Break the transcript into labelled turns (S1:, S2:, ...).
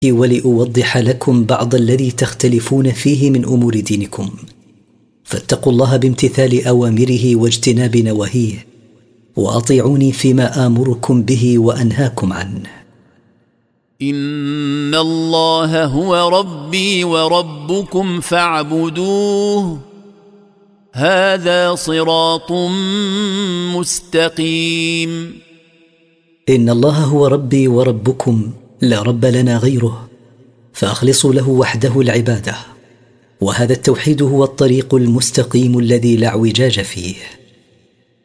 S1: ولأوضح لكم بعض الذي تختلفون فيه من أمور دينكم، فاتقوا الله بامتثال أوامره واجتناب نواهيه، وأطيعوني فيما آمركم به وأنهاكم عنه.
S2: إن الله هو ربي وربكم فاعبدوه هذا صراط مستقيم.
S1: إن الله هو ربي وربكم لا رب لنا غيره، فأخلصوا له وحده العبادة، وهذا التوحيد هو الطريق المستقيم الذي لا اعوجاج فيه.